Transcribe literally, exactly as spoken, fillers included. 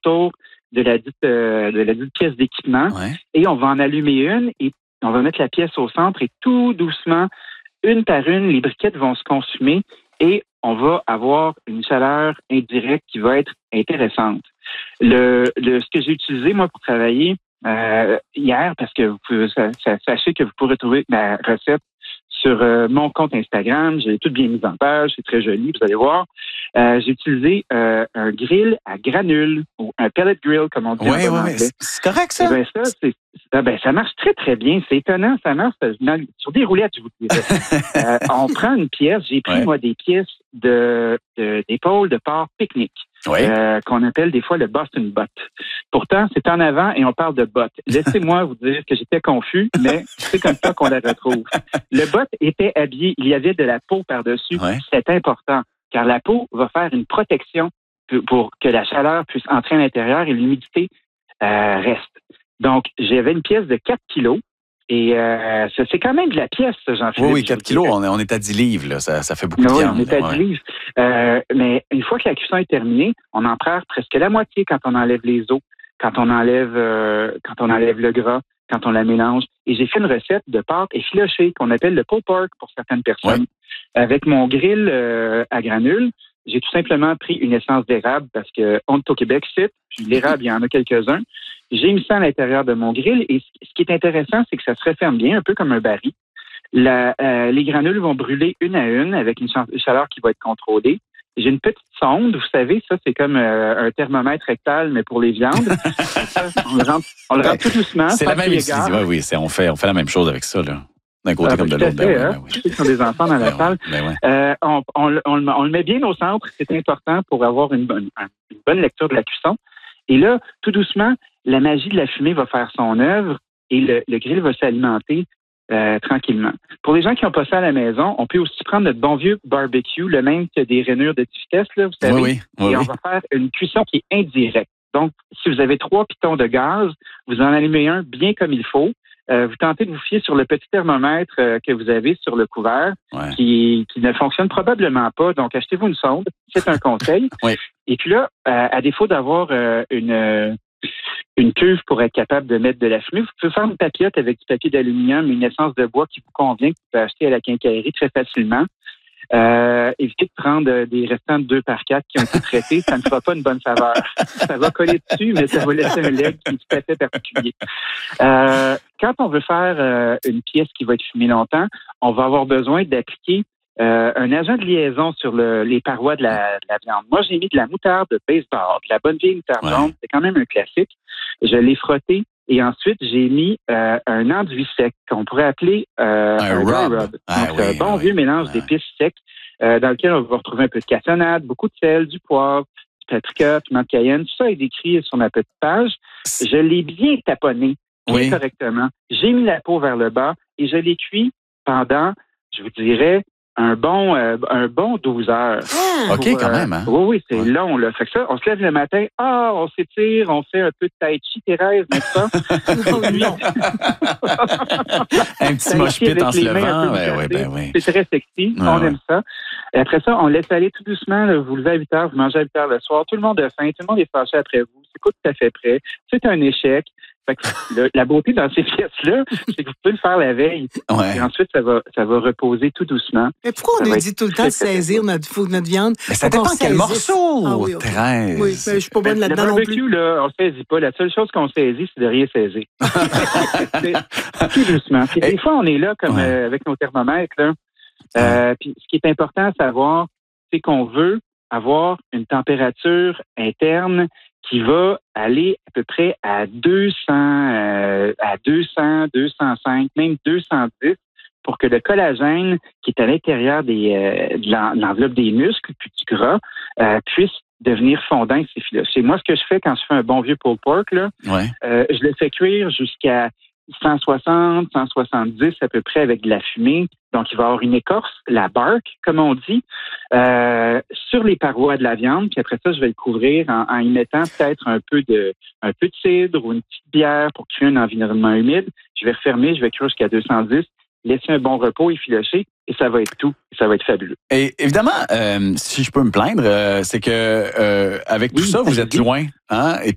autour de la dite, euh, de la dite pièce d'équipement. Ouais. Et on va en allumer une et on va mettre la pièce au centre et tout doucement, une par une, les briquettes vont se consumer et on va avoir une chaleur indirecte qui va être intéressante. Le, le ce que j'ai utilisé, moi, pour travailler euh, hier, parce que vous pouvez, sachez que vous pourrez trouver ma recette sur euh, mon compte Instagram. J'ai tout bien mis en page, c'est très joli, vous allez voir. Euh, j'ai utilisé euh, un grill à granules, ou un pellet grill, comme on dit Oui, en bon oui, anglais. c'est correct, ça? Eh ben, ça, c'est, ah ben, ça marche très, très bien. C'est étonnant, ça marche dans, sur des roulettes, je vous dirais. euh, on prend une pièce, j'ai pris, ouais. moi, des pièces de, de, d'épaule de porc pique-nique. Oui. Euh, qu'on appelle des fois le Boston Butt. Pourtant, c'est en avant et on parle de botte. Laissez-moi vous dire que j'étais confus, mais c'est comme ça qu'on la retrouve. Le botte était habillé, il y avait de la peau par-dessus. Ouais. C'est important, car la peau va faire une protection pour que la chaleur puisse entrer à l'intérieur et l'humidité euh, reste. Donc, j'avais une pièce de quatre kilos. Et euh, ça, c'est quand même de la pièce, Jean-Philippe. Oui, oui, quatre kilos, on est, on est à dix livres, là. Ça, ça fait beaucoup non, de viande. Oui, on est à ouais. dix livres. Euh, mais une fois que la cuisson est terminée, on en perd presque la moitié quand on enlève les os, quand on enlève euh, quand on enlève le gras, quand on la mélange. Et j'ai fait une recette de pâte effilochée qu'on appelle le pulled pork pour certaines personnes. Ouais. Avec mon grill euh, à granules, j'ai tout simplement pris une essence d'érable parce que on est au Québec, c'est, puis l'érable, il y en a quelques-uns. J'ai mis ça à l'intérieur de mon grill et ce qui est intéressant, c'est que ça se referme bien, un peu comme un baril. La, euh, les granules vont brûler une à une avec une chaleur qui va être contrôlée. J'ai une petite sonde, vous savez, ça c'est comme euh, un thermomètre rectal, mais pour les viandes. ça, on le rentre, on le rentre tout doucement. C'est la même utilisation. Oui, oui, c'est, on, fait, on fait la même chose avec ça, là. D'un côté ah, comme de l'autre. Fait, ben, hein? oui, ben, oui. Ceux qui ont des enfants dans la ben, salle. Ben, ouais. euh, on, on, on, on le met bien au centre, c'est important pour avoir une bonne, une bonne lecture de la cuisson. Et là, tout doucement, la magie de la fumée va faire son œuvre et le, le grill va s'alimenter euh, tranquillement. Pour les gens qui n'ont pas ça à la maison, on peut aussi prendre notre bon vieux barbecue, le même que des rainures de vitesse, là, vous savez, oui, oui, oui, et on oui. va faire une cuisson qui est indirecte. Donc, si vous avez trois pitons de gaz, vous en allumez un bien comme il faut. Euh, vous tentez de vous fier sur le petit thermomètre euh, que vous avez sur le couvert, ouais. qui, qui ne fonctionne probablement pas. Donc, achetez-vous une sonde. C'est un conseil. oui. Et puis là, euh, à défaut d'avoir euh, une, euh, une cuve pour être capable de mettre de la fumée, vous pouvez faire une papillote avec du papier d'aluminium, une essence de bois qui vous convient, que vous pouvez acheter à la quincaillerie très facilement. Euh, évitez de prendre des restants de deux par quatre qui ont été traités, ça ne fera pas une bonne saveur. Ça va coller dessus, mais ça va laisser un leg qui est tout à fait particulier. Euh, quand on veut faire euh, une pièce qui va être fumée longtemps, on va avoir besoin d'appliquer euh, un agent de liaison sur le, les parois de la, de la viande. Moi, j'ai mis de la moutarde de baseball, de la bonne vieille moutarde ouais. jaune, c'est quand même un classique. Je l'ai frotté. Et ensuite, j'ai mis euh, un enduit sec qu'on pourrait appeler euh, un, un rub. rub. Donc, Ah, c'est oui, un bon oui, vieux mélange oui. d'épices secs euh, dans lequel on va retrouver un peu de cassonade, beaucoup de sel, du poivre, du paprika, piment de cayenne. Tout ça est décrit sur ma petite page. Je l'ai bien taponné, bien oui. correctement. J'ai mis la peau vers le bas et je l'ai cuit pendant, je vous dirais, un bon euh, un bon douze heures. Ah, OK, pour, quand même. Hein? Euh, oui, oui, c'est ouais. long. Là. Fait que ça, on se lève le matin, ah, on s'étire, on fait un peu de tai chi, Thérèse, n'est-ce pas? Oh, non. Un petit mosh pit en se levant. Ben, ouais, ben, ouais. C'est très sexy, ouais, on ouais. aime ça. Et après ça, on laisse aller tout doucement. Là, vous levez à huit heures, vous mangez à huit heures le soir. Tout le monde a faim, tout le monde est fâché après vous. C'est pas tout à fait prêt. C'est un échec. Fait que le, la beauté dans ces pièces-là, c'est que vous pouvez le faire la veille. Ouais. Et ensuite, ça va, ça va reposer tout doucement. Mais pourquoi on ça nous dit tout le temps de saisir notre, notre viande? Mais ça dépend quel morceau, ah, oui, okay. Thérèse. Oui, mais je suis pas bonne là-dedans le non barbecue, plus. là, on saisit pas. La seule chose qu'on saisit, c'est de rien saisir. c'est, tout doucement. Puis, des fois, on est là comme ouais. euh, avec nos thermomètres. Là. Euh, puis, ce qui est important à savoir, c'est qu'on veut avoir une température interne qui va aller à peu près à deux cents, euh, à deux cents, deux cent cinq, même deux cent dix, pour que le collagène qui est à l'intérieur des, euh, de l'enveloppe des muscles puis du gras euh, puisse devenir fondant et s'effilocher. Moi, ce que je fais quand je fais un bon vieux pulled pork, là, ouais. euh, je le fais cuire jusqu'à cent soixante, cent soixante-dix à peu près avec de la fumée. Donc, il va y avoir une écorce, la bark, comme on dit, euh, sur les parois de la viande. Puis après ça, je vais le couvrir en, en y mettant peut-être un peu de un peu de cidre ou une petite bière pour créer un environnement humide. Je vais refermer, je vais cuire jusqu'à deux cent dix, laisser un bon repos, effilocher, et ça va être tout. Et ça va être fabuleux. Et évidemment, euh, si je peux me plaindre, euh, c'est que euh, avec tout oui, ça, vous êtes loin. Hein? Et